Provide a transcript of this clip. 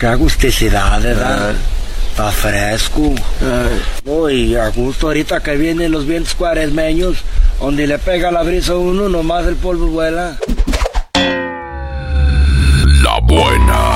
Qué agusticidad, ¿verdad? Está fresco. Uy, a gusto ahorita que vienen los vientos cuaresmeños, donde le pega la brisa a uno, nomás el polvo vuela. La buena.